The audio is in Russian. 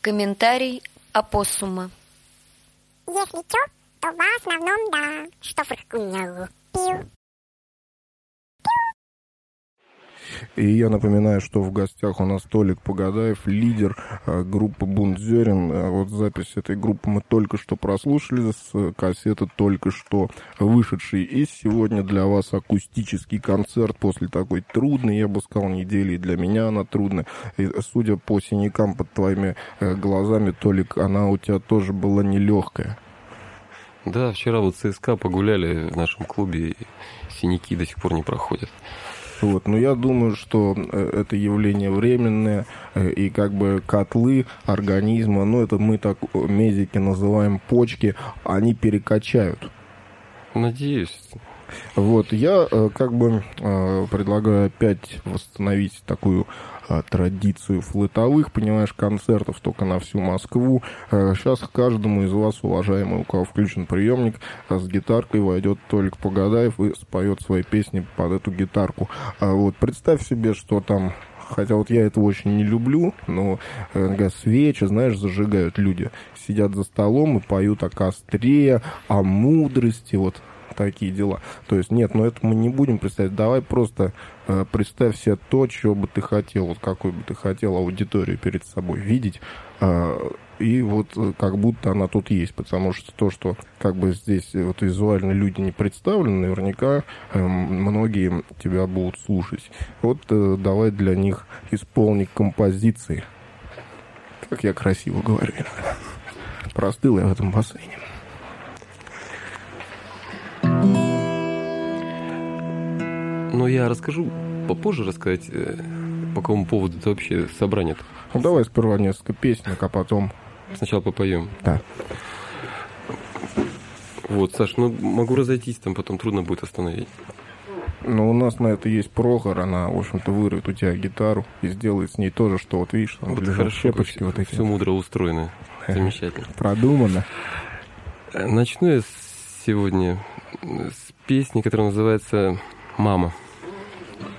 Комментарий опоссума. Если чё, то в основном да, что фыркунья. Пил. И я напоминаю, что в гостях у нас Толик Погадаев, лидер группы Бунтзерин. Вот запись этой группы мы только что прослушали с кассеты только что вышедшей. И сегодня для вас акустический концерт после такой трудной, я бы сказал, недели. И для меня она трудная. И, судя по синякам под твоими глазами, Толик, она у тебя тоже была нелегкая. Да, вчера вот ЦСКА погуляли в нашем клубе, и синяки до сих пор не проходят. Вот, но я думаю, что это явление временное, и как бы котлы организма, ну это мы так медики называем почки, они перекачают. Надеюсь. Вот, я как бы предлагаю опять восстановить такую традицию флетовых, понимаешь, концертов только на всю Москву. Сейчас каждому из вас, уважаемый, у кого включен приемник, с гитаркой войдет Толик Погадаев и споет свои песни под эту гитарку. Вот, представь себе, что там, хотя вот я этого очень не люблю, но свечи, знаешь, зажигают люди, сидят за столом и поют о костре, о мудрости, вот такие дела. То есть, нет, но это мы не будем представлять. Давай просто представь себе то, чего бы ты хотел, вот какой бы ты хотел аудиторию перед собой видеть, и вот как будто она тут есть, потому что то, что как бы здесь вот визуально люди не представлены, наверняка многие тебя будут слушать. Вот давай для них исполни композиции. Как я красиво говорю. Простыл я в этом бассейне. Но я расскажу, попозже рассказать, по какому поводу это вообще собрание-то. Ну, давай сперва несколько песенок, а потом... Сначала попоем. Да. Вот, Саш, ну могу разойтись, там потом трудно будет остановить. Но у нас на это есть Прохор, она, в общем-то, вырвет у тебя гитару и сделает с ней то же, что вот видишь, там Вот лежат щепочки вот эти. Все мудро устроено. Замечательно. Продумано. Начну я сегодня с песни, которая называется «Мама».